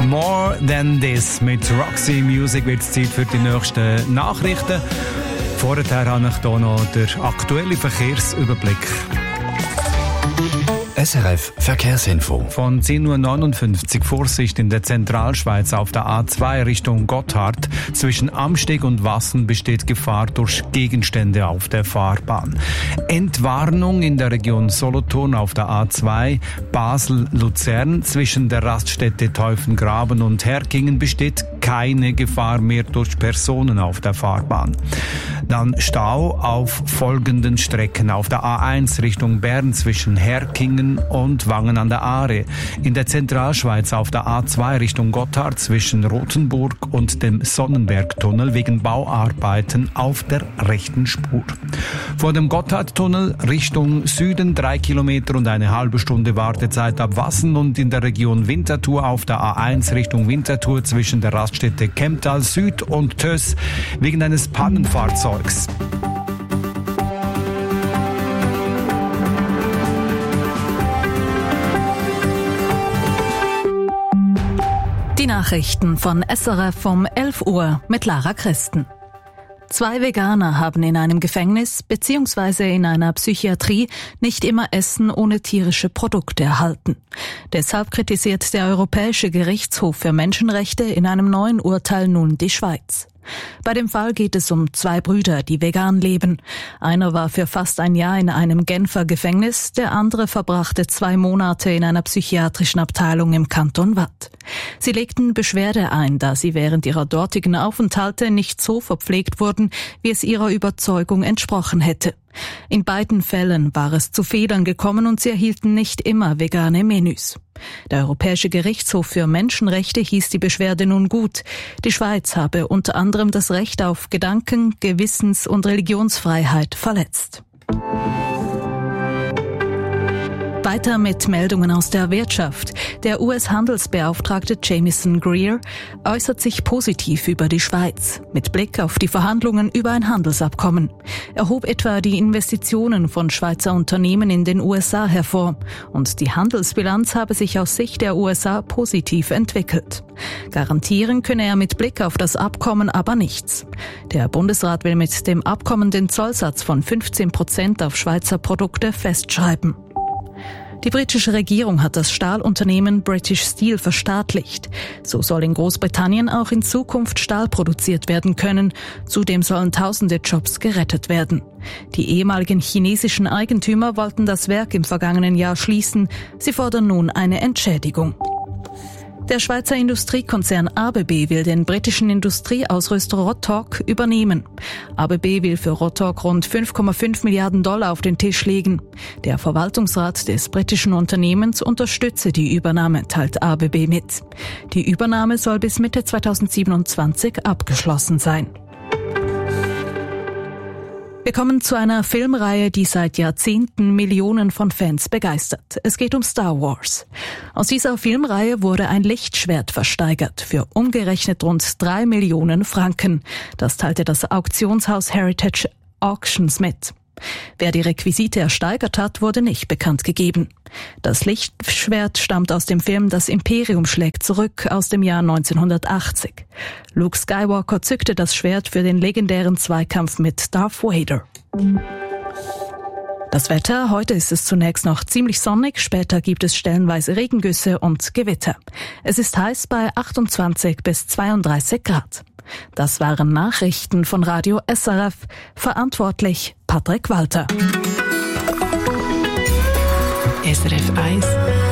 More Than This mit Roxy Music wird es Zeit für die nächsten Nachrichten. Vorher habe ich hier noch den aktuellen Verkehrsüberblick. SRF Verkehrsinfo. Von 10.59 Uhr Vorsicht in der Zentralschweiz auf der A2 Richtung Gotthard. Zwischen Amsteg und Wassen besteht Gefahr durch Gegenstände auf der Fahrbahn. Entwarnung in der Region Solothurn auf der A2 Basel-Luzern. Zwischen der Raststätte Teufengraben und Herkingen besteht keine Gefahr mehr durch Personen auf der Fahrbahn. Dann Stau auf folgenden Strecken. Auf der A1 Richtung Bern zwischen Herkingen und Wangen an der Aare. In der Zentralschweiz auf der A2 Richtung Gotthard zwischen Rothenburg und dem Sonnenbergtunnel wegen Bauarbeiten auf der rechten Spur. Vor dem Gotthardtunnel Richtung Süden 3 Kilometer und eine halbe Stunde Wartezeit ab Wassen und in der Region Winterthur auf der A1 Richtung Winterthur zwischen der Raststätte Kemptal Süd und Töss wegen eines Pannenfahrzeugs. Die Nachrichten von SRF um 11 Uhr mit Lara Christen. 2 Veganer haben in einem Gefängnis bzw. in einer Psychiatrie nicht immer Essen ohne tierische Produkte erhalten. Deshalb kritisiert der Europäische Gerichtshof für Menschenrechte in einem neuen Urteil nun die Schweiz. Bei dem Fall geht es um 2 Brüder, die vegan leben. Einer war für fast ein Jahr in einem Genfer Gefängnis, der andere verbrachte 2 Monate in einer psychiatrischen Abteilung im Kanton Waadt. Sie legten Beschwerde ein, da sie während ihrer dortigen Aufenthalte nicht so verpflegt wurden, wie es ihrer Überzeugung entsprochen hätte. In beiden Fällen war es zu Fehlern gekommen und sie erhielten nicht immer vegane Menüs. Der Europäische Gerichtshof für Menschenrechte hieß die Beschwerde nun gut. Die Schweiz habe unter anderem das Recht auf Gedanken-, Gewissens- und Religionsfreiheit verletzt. Weiter mit Meldungen aus der Wirtschaft. Der US-Handelsbeauftragte Jamieson Greer äußert sich positiv über die Schweiz, mit Blick auf die Verhandlungen über ein Handelsabkommen. Er hob etwa die Investitionen von Schweizer Unternehmen in den USA hervor und die Handelsbilanz habe sich aus Sicht der USA positiv entwickelt. Garantieren könne er mit Blick auf das Abkommen aber nichts. Der Bundesrat will mit dem Abkommen den Zollsatz von 15% auf Schweizer Produkte festschreiben. Die britische Regierung hat das Stahlunternehmen British Steel verstaatlicht. So soll in Großbritannien auch in Zukunft Stahl produziert werden können. Zudem sollen tausende Jobs gerettet werden. Die ehemaligen chinesischen Eigentümer wollten das Werk im vergangenen Jahr schließen. Sie fordern nun eine Entschädigung. Der Schweizer Industriekonzern ABB will den britischen Industrieausrüster Rotork übernehmen. ABB will für Rotork rund 5,5 Milliarden Dollar auf den Tisch legen. Der Verwaltungsrat des britischen Unternehmens unterstütze die Übernahme, teilt ABB mit. Die Übernahme soll bis Mitte 2027 abgeschlossen sein. Wir kommen zu einer Filmreihe, die seit Jahrzehnten Millionen von Fans begeistert. Es geht um Star Wars. Aus dieser Filmreihe wurde ein Lichtschwert versteigert für umgerechnet rund 3 Millionen Franken. Das teilte das Auktionshaus Heritage Auctions mit. Wer die Requisite ersteigert hat, wurde nicht bekannt gegeben. Das Lichtschwert stammt aus dem Film Das Imperium schlägt zurück aus dem Jahr 1980. Luke Skywalker zückte das Schwert für den legendären Zweikampf mit Darth Vader. Das Wetter, heute ist es zunächst noch ziemlich sonnig, später gibt es stellenweise Regengüsse und Gewitter. Es ist heiß bei 28 bis 32 Grad. Das waren Nachrichten von Radio SRF, verantwortlich Patrick Walter. SRF 1.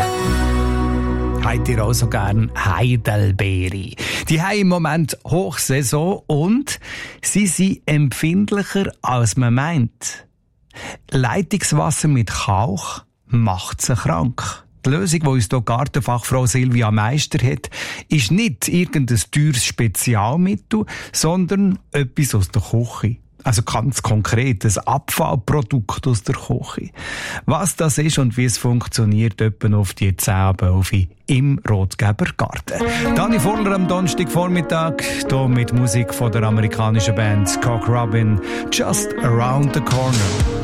Habt ihr auch so gern Heidelbeere? Die haben im Moment Hochsaison und sie sind empfindlicher, als man meint. Leitungswasser mit Kauch macht sie krank. Die Lösung, die uns hier Gartenfachfrau Silvia Meister hat, ist nicht irgendein teures Spezialmittel, sondern etwas aus der Küche. Also ganz konkret, ein Abfallprodukt aus der Küche. Was das ist und wie es funktioniert, etwa auf die 10 im Rotgeber Garten. Dani Vorler am Donnerstagvormittag, hier mit Musik von der amerikanischen Band Cock Robin, Just Around the Corner.